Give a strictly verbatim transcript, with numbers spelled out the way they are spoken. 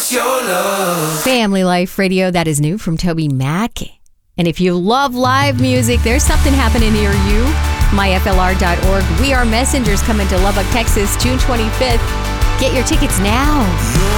what's your love? Family Life Radio, that is new from Toby Mac. And if you love live music, there's something happening near you. my f l r dot org. We Are Messengers coming to Lubbock, Texas, June twenty-fifth. Get your tickets now.